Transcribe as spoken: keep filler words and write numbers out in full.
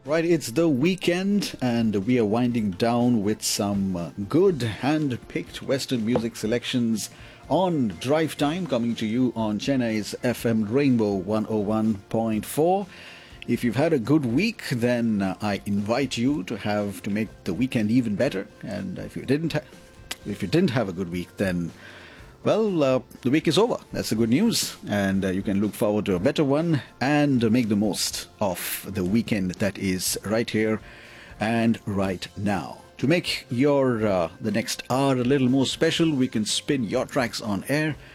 Right, it's the weekend, and we are winding down with some uh, good hand-picked Western music selections on Drive Time, coming to you on Chennai's F M Rainbow one oh one point four. If you've had a good week, then uh, I invite you to have to make the weekend even better. And if you didn't, ha- if you didn't have a good week, then well, uh, the week is over. That's the good news. And uh, you can look forward to a better one and uh, make the most of the weekend that is right here and right now. To make your uh, the next hour a little more special, we can spin your tracks on air